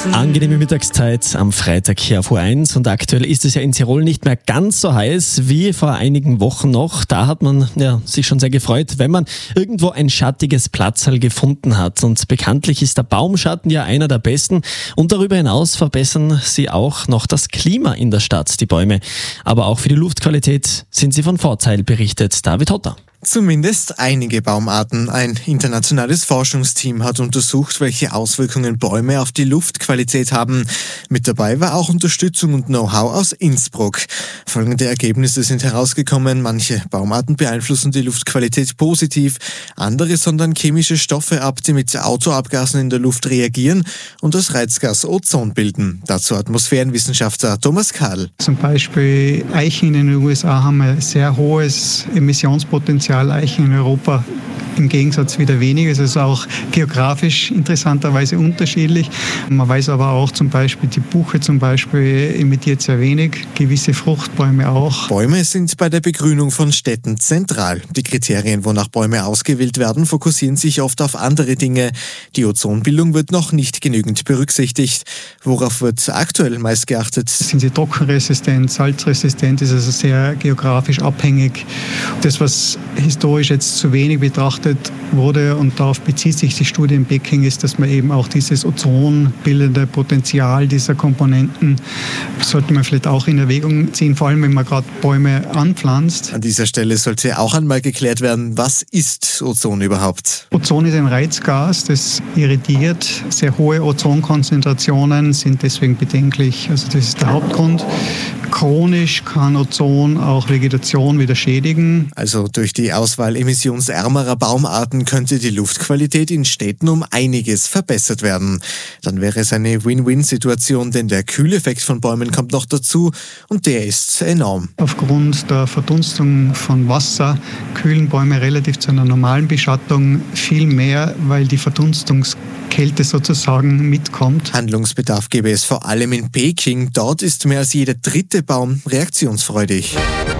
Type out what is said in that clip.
Angenehme Mittagszeit am Freitag hier auf U1 und aktuell ist es ja in Tirol nicht mehr ganz so heiß wie vor einigen Wochen noch. Da hat man sich schon sehr gefreut, wenn man irgendwo ein schattiges Platzerl gefunden hat. Und bekanntlich ist der Baumschatten ja einer der besten und darüber hinaus verbessern sie auch noch das Klima in der Stadt, die Bäume. Aber auch für die Luftqualität sind sie von Vorteil, berichtet David Hotter. Zumindest einige Baumarten. Ein internationales Forschungsteam hat untersucht, welche Auswirkungen Bäume auf die Luftqualität haben. Mit dabei war auch Unterstützung und Know-how aus Innsbruck. Folgende Ergebnisse sind herausgekommen. Manche Baumarten beeinflussen die Luftqualität positiv, andere sondern chemische Stoffe ab, die mit Autoabgasen in der Luft reagieren und das Reizgas Ozon bilden. Dazu Atmosphärenwissenschaftler Thomas Kahl. Zum Beispiel Eichen in den USA haben ein sehr hohes Emissionspotenzial. Eichen in Europa im Gegensatz wieder weniger. Es ist auch geografisch interessanterweise unterschiedlich. Man weiß aber auch zum Beispiel, die Buche zum Beispiel emittiert sehr wenig, gewisse Fruchtbäume auch. Bäume sind bei der Begrünung von Städten zentral. Die Kriterien, wonach Bäume ausgewählt werden, fokussieren sich oft auf andere Dinge. Die Ozonbildung wird noch nicht genügend berücksichtigt. Worauf wird aktuell meist geachtet? Sind sie trockenresistent, salzresistent, ist also sehr geografisch abhängig. Das, was historisch jetzt zu wenig betrachtet wurde und darauf bezieht sich die Studie in Peking, ist, dass man eben auch dieses ozonbildende Potenzial dieser Komponenten sollte man vielleicht auch in Erwägung ziehen, vor allem wenn man gerade Bäume anpflanzt. An dieser Stelle sollte auch einmal geklärt werden, was ist Ozon überhaupt? Ozon ist ein Reizgas, das irritiert. Sehr hohe Ozonkonzentrationen sind deswegen bedenklich. Also das ist der Hauptgrund. Chronisch kann Ozon auch Vegetation wieder schädigen. Also durch die Auswahl emissionsärmerer Baumarten könnte die Luftqualität in Städten um einiges verbessert werden. Dann wäre es eine Win-Win-Situation, denn der Kühleffekt von Bäumen kommt noch dazu und der ist enorm. Aufgrund der Verdunstung von Wasser kühlen Bäume relativ zu einer normalen Beschattung viel mehr, weil die Verdunstungskälte sozusagen mitkommt. Handlungsbedarf gäbe es vor allem in Peking. Dort ist mehr als jeder dritte Baum reaktionsfreudig.